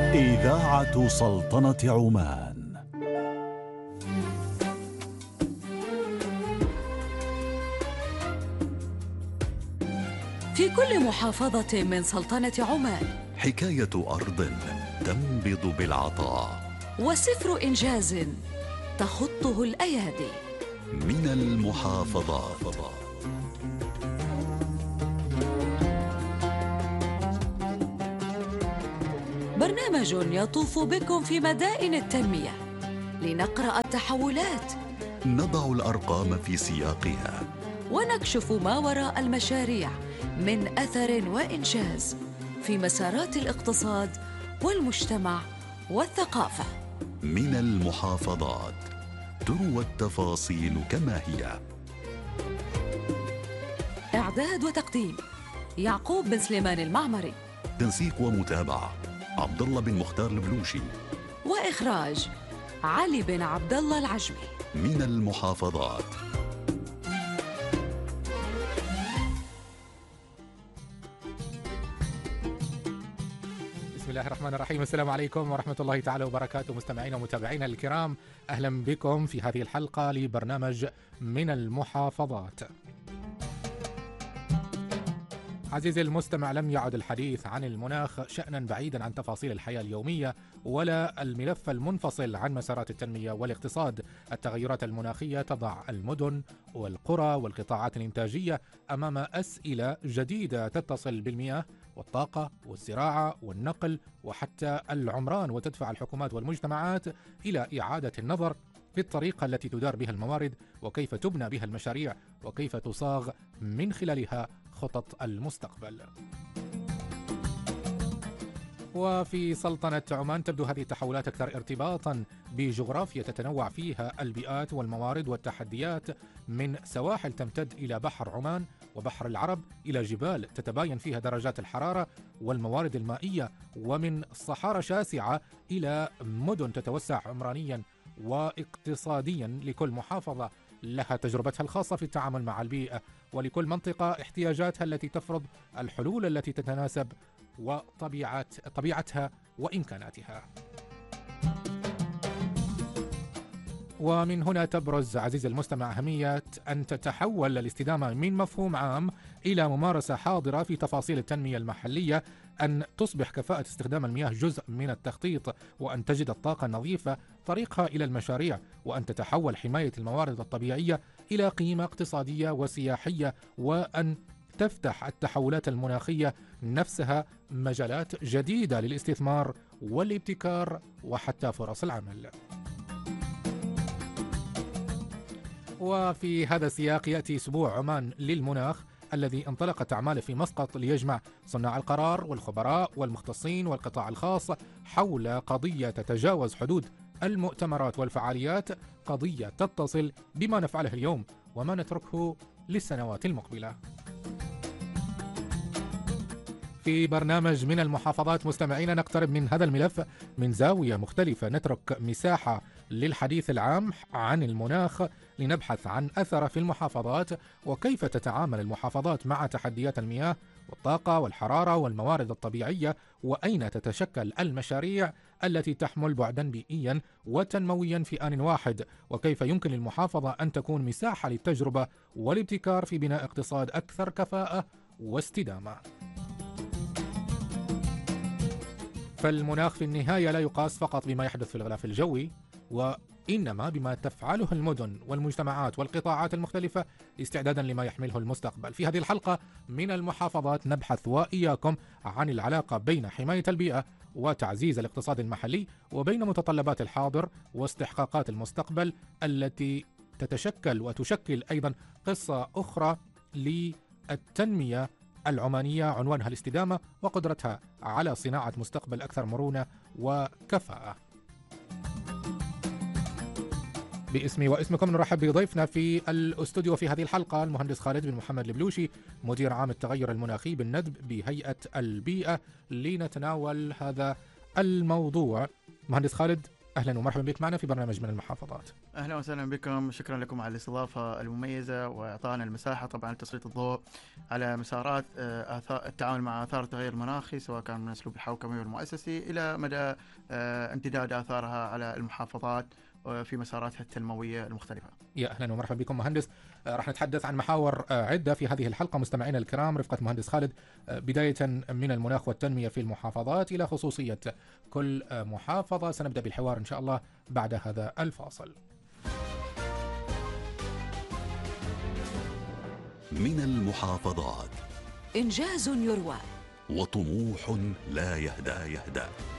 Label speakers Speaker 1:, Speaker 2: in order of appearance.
Speaker 1: إذاعة سلطنة عمان.
Speaker 2: في كل محافظة من سلطنة عمان
Speaker 1: حكاية أرض تنبض بالعطاء
Speaker 2: وسفر إنجاز تخطه الأيادي
Speaker 1: من المحافظات.
Speaker 2: برنامج يطوف بكم في مدائن التنمية لنقرأ التحولات،
Speaker 1: نضع الأرقام في سياقها
Speaker 2: ونكشف ما وراء المشاريع من أثر وإنجاز في مسارات الاقتصاد والمجتمع والثقافة.
Speaker 1: من المحافظات تروى التفاصيل كما هي.
Speaker 2: إعداد وتقديم يعقوب بن سليمان المعمري،
Speaker 1: تنسيق ومتابعة عبد الله بن مختار البلوشي،
Speaker 2: وإخراج علي بن عبد الله العجمي.
Speaker 1: من المحافظات.
Speaker 3: بسم الله الرحمن الرحيم. السلام عليكم ورحمة الله تعالى وبركاته، مستمعينا ومتابعينا الكرام، أهلا بكم في هذه الحلقة لبرنامج من المحافظات. عزيزي المستمع، لم يعد الحديث عن المناخ شأنا بعيدا عن تفاصيل الحياة اليومية ولا الملف المنفصل عن مسارات التنمية والاقتصاد. التغيرات المناخية تضع المدن والقرى والقطاعات الإنتاجية أمام أسئلة جديدة تتصل بالمياه والطاقة والزراعة والنقل وحتى العمران، وتدفع الحكومات والمجتمعات إلى إعادة النظر في الطريقة التي تدار بها الموارد، وكيف تبنى بها المشاريع، وكيف تصاغ من خلالها خطط المستقبل. وفي سلطنة عمان تبدو هذه التحولات أكثر ارتباطا بجغرافيا تتنوع فيها البيئات والموارد والتحديات، من سواحل تمتد إلى بحر عمان وبحر العرب، إلى جبال تتباين فيها درجات الحرارة والموارد المائية، ومن صحارى شاسعة إلى مدن تتوسع عمرانيا واقتصاديا. لكل محافظة لها تجربتها الخاصة في التعامل مع البيئة، ولكل منطقة احتياجاتها التي تفرض الحلول التي تتناسب وطبيعتها وإمكاناتها. ومن هنا تبرز عزيزي المستمع أهمية أن تتحول الاستدامة من مفهوم عام إلى ممارسة حاضرة في تفاصيل التنمية المحلية، أن تصبح كفاءة استخدام المياه جزء من التخطيط، وأن تجد الطاقة النظيفة طريقها إلى المشاريع، وأن تتحول حماية الموارد الطبيعية إلى قيمة اقتصادية وسياحية، وأن تفتح التحولات المناخية نفسها مجالات جديدة للاستثمار والابتكار وحتى فرص العمل. وفي هذا السياق يأتي أسبوع عمان للمناخ الذي انطلقت أعماله في مسقط ليجمع صناع القرار والخبراء والمختصين والقطاع الخاص حول قضية تتجاوز حدود المؤتمرات والفعاليات، قضية تتصل بما نفعله اليوم وما نتركه للسنوات المقبلة. في برنامج من المحافظات مستمعينا نقترب من هذا الملف من زاوية مختلفة، نترك مساحة للحديث العام عن المناخ لنبحث عن أثره في المحافظات، وكيف تتعامل المحافظات مع تحديات المياه والطاقة والحرارة والموارد الطبيعية، وأين تتشكل المشاريع التي تحمل بعدا بيئيا وتنمويا في آن واحد، وكيف يمكن للمحافظة أن تكون مساحة للتجربة والابتكار في بناء اقتصاد أكثر كفاءة واستدامة. فالمناخ في النهاية لا يقاس فقط بما يحدث في الغلاف الجوي، وإنما بما تفعله المدن والمجتمعات والقطاعات المختلفة استعدادا لما يحمله المستقبل. في هذه الحلقة من المحافظات نبحث وإياكم عن العلاقة بين حماية البيئة وتعزيز الاقتصاد المحلي، وبين متطلبات الحاضر واستحقاقات المستقبل التي تتشكل وتشكل أيضا قصة أخرى للتنمية العمانية، عنوانها الاستدامة وقدرتها على صناعة مستقبل أكثر مرونة وكفاءة. باسمي واسمكم نرحب بضيفنا في الاستوديو في هذه الحلقة المهندس خالد بن محمد البلوشي، مدير عام التغير المناخي بالندب بهيئة البيئة، لنتناول هذا الموضوع. مهندس خالد، أهلا ومرحبا بك معنا في برنامج من المحافظات.
Speaker 4: أهلا وسهلا بكم، شكرا لكم على الاستضافة المميزة وإعطائنا المساحة طبعا لتسليط الضوء على مسارات التعامل مع آثار التغير المناخي، سواء كان من أسلوب الحوكمي والمؤسسي إلى مدى امتداد آثارها على المحافظات في مساراتها التنموية المختلفة.
Speaker 3: يا أهلا ومرحبا بكم مهندس. راح نتحدث عن محاور عدة في هذه الحلقة مستمعينا الكرام، رفقة مهندس خالد، بداية من المناخ والتنمية في المحافظات إلى خصوصية كل محافظة. سنبدأ بالحوار إن شاء الله بعد هذا الفاصل.
Speaker 1: من المحافظات
Speaker 2: إنجاز يروى
Speaker 1: وطموح لا يهدى.